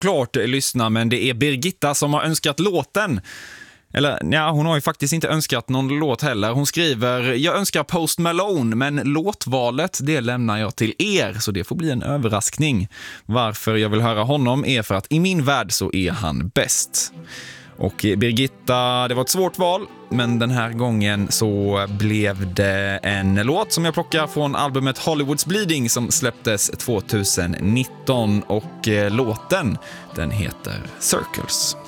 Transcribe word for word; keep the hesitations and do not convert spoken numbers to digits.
såklart lyssna, men det är Birgitta som har önskat låten. Eller ja, hon har ju faktiskt inte önskat någon låt heller. Hon skriver: jag önskar Post Malone, men låtvalet det lämnar jag till er, så det får bli en överraskning. Varför jag vill höra honom är för att i min värld så är han bäst. Och Birgitta, det var ett svårt val, men den här gången så blev det en låt som jag plockar från albumet Hollywood's Bleeding som släpptes tjugonitton, och låten den heter Circles.